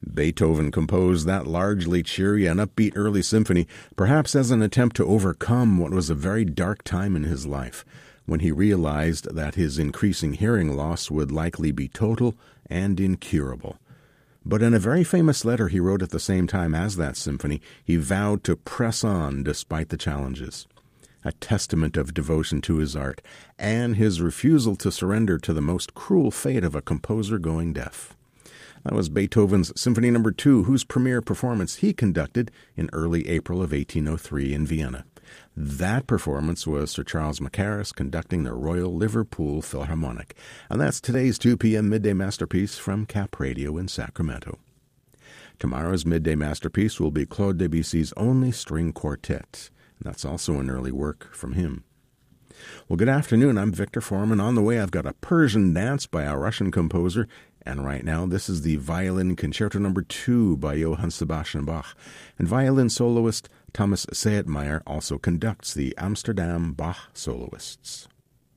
Beethoven composed that largely cheery and upbeat early symphony, perhaps as an attempt to overcome what was a very dark time in his life, when he realized that his increasing hearing loss would likely be total and incurable. But in a very famous letter he wrote at the same time as that symphony, he vowed to press on despite the challenges. A testament of devotion to his art, and his refusal to surrender to the most cruel fate of a composer going deaf. That was Beethoven's Symphony No. 2, whose premiere performance he conducted in early April of 1803 in Vienna. That performance was Sir Charles Mackerras conducting the Royal Liverpool Philharmonic. And that's today's 2 p.m. Midday Masterpiece from Cap Radio in Sacramento. Tomorrow's Midday Masterpiece will be Claude Debussy's Only String Quartet. And that's also an early work from him. Well, good afternoon. I'm Victor Foreman. On the way, I've got a Persian dance by a Russian composer. And right now, this is the Violin Concerto No. 2 by Johann Sebastian Bach. And violin soloist Thomas Sayetmeyer also conducts the Amsterdam Bach Soloists.